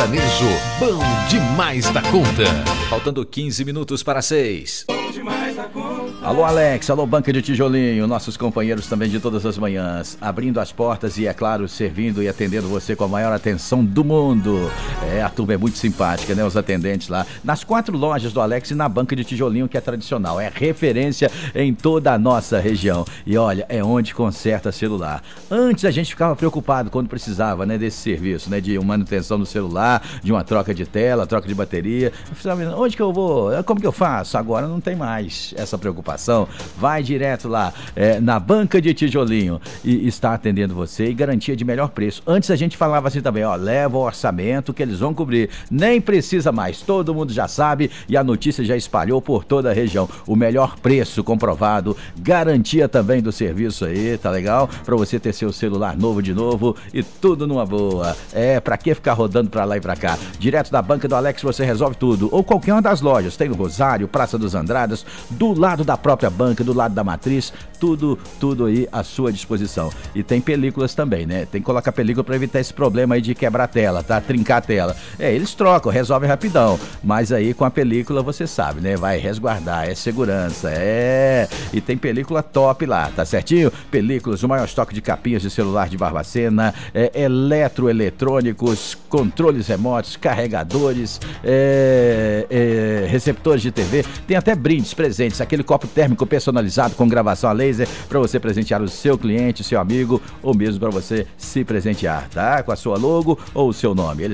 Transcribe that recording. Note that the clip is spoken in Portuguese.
sertanejo, bom demais da conta. Faltando 15 minutos para 6. Alô Alex, alô Banca de Tijolinho, nossos companheiros também de todas as manhãs, abrindo as portas e, é claro, servindo e atendendo você com a maior atenção do mundo. A turma é muito simpática, né? Os atendentes lá, nas 4 lojas do Alex e na Banca de Tijolinho, que é tradicional, é referência em toda a nossa região. E olha, é onde conserta celular. Antes a gente ficava preocupado quando precisava, né, desse serviço, né, de uma manutenção do celular, de uma troca de tela, troca de bateria. Onde que eu vou? Como que eu faço? Agora não tem mais essa preocupação. Vai direto lá na Banca de Tijolinho e está atendendo você e garantia de melhor preço. Antes a gente falava assim também, ó, leva o orçamento que eles vão cobrir. Nem precisa mais, todo mundo já sabe e a notícia já espalhou por toda a região. O melhor preço comprovado, garantia também do serviço aí, tá legal? Pra você ter seu celular novo de novo e tudo numa boa. Pra que ficar rodando pra lá e pra cá? Direto da Banca do Alex você resolve tudo. Ou qualquer uma das lojas, tem no Rosário, Praça dos Andradas, do lado da própria banca, do lado da matriz, tudo aí à sua disposição. E tem películas também, né? Tem que colocar película para evitar esse problema aí de quebrar a tela, tá? Trincar a tela. Eles trocam, resolvem rapidão. Mas aí com a película você sabe, né? Vai resguardar, é segurança, E tem película top lá, tá certinho? Películas, o maior estoque de capinhas de celular de Barbacena, eletroeletrônicos, controles remotos, carregadores, receptores de TV, tem até brindes, presentes, aquele copo térmico personalizado com gravação a laser para você presentear o seu cliente, seu amigo ou mesmo para você se presentear, tá? Com a sua logo ou o seu nome.